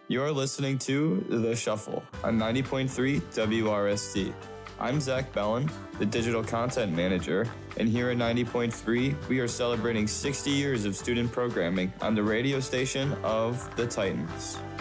You're listening to The Shuffle on 90.3 WRST. I'm Zach Bellin, the Digital Content Manager, and here at 90.3, we are celebrating 60 years of student programming on the radio station of the Titans.